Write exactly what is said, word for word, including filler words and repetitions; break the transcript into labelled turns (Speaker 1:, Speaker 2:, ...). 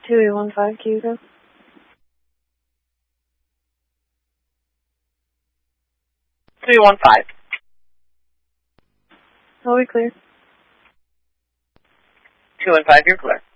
Speaker 1: two eight one five, Hugo.
Speaker 2: two eight one five.
Speaker 1: Are we clear?
Speaker 2: two one five, you're clear.